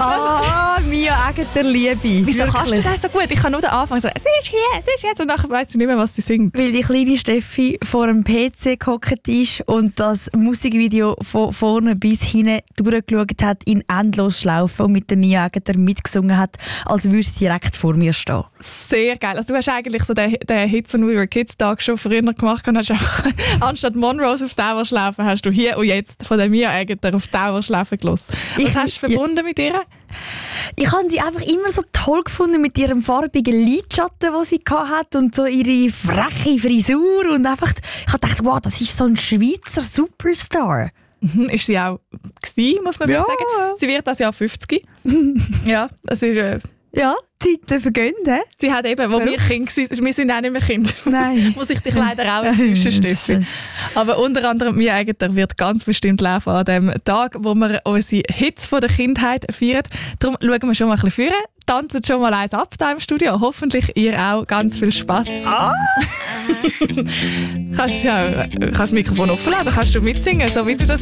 Mia Aegerter Liebe. Wieso Wirklich. kannst du das so gut? Ich kann nur den Anfang sagen, sie ist hier. Und nachher weiss ich nicht mehr, was sie singt. Weil die kleine Steffi vor einem PC gehockt ist und das Musikvideo von vorne bis hinten durchgeschaut hat in Endlosschlaufen und mit der Mia Aegerter mitgesungen hat, als würde sie direkt vor mir stehen. Sehr geil. Also du hast eigentlich so den Hits von We Were Kids Tag schon früher gemacht und hast einfach anstatt Monrose auf Dauerschläfen hast du hier und jetzt von der Mia Aegerter auf Dauerschläfen gelassen. Was hast du verbunden mit ihr? Ich habe sie einfach immer so toll gefunden mit ihrem farbigen Lidschatten, den sie hatte und so ihre freche Frisur und einfach, ich habe gedacht, wow, das ist so ein Schweizer Superstar. Ist sie auch gewesen, muss man wirklich sagen. Sie wird das Jahr 50. Ja, das ist... Ja, Zeiten vergönnt, hä? Sie hat eben, wo wir Kinder waren, wir sind auch nicht mehr Kinder. Nein. Muss ich dich leider auch enttäuschen, Steffi. Aber unter anderem Mia Aegerter wird ganz bestimmt laufen an dem Tag, wo wir unsere Hits von der Kindheit feiern. Darum schauen wir schon mal ein bisschen vor. Tanzen schon mal eins ab da im Studio. Hoffentlich ihr auch ganz viel Spass. Kannst das Mikrofon offen lassen, kannst du mitsingen, so wie du das